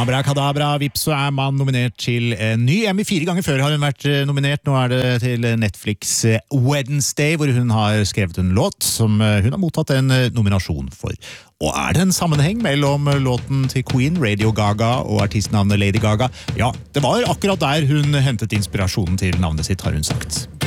Abracadabra, vips, så man nominert til en ny Emmy 4 ganger før har hun vært nominert. Nå det til Netflix Wednesday, hvor hun har skrevet en låt som hun har mottatt en nominasjon for. Og det en sammenheng mellom låten til Queen, Radio Gaga, og artistnavnet Lady Gaga? Ja, det var akkurat der hun hentet inspirasjonen til navnet sitt, har hun sagt.